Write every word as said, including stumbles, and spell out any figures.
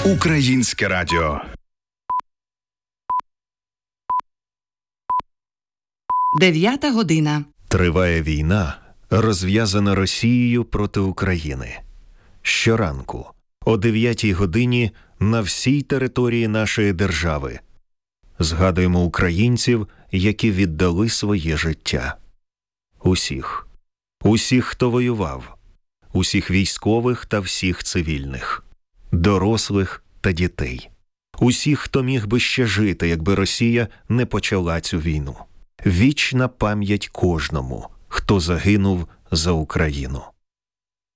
Українське радіо. Дев'ята година. Триває війна, розв'язана Росією проти України. Щоранку, о дев'ятій годині, на всій території нашої держави згадуємо українців, які віддали своє життя. Усіх. Усіх, хто воював. Усіх військових та всіх цивільних. Дорослих та дітей. Усіх, хто міг би ще жити, якби Росія не почала цю війну. Вічна пам'ять кожному, хто загинув за Україну.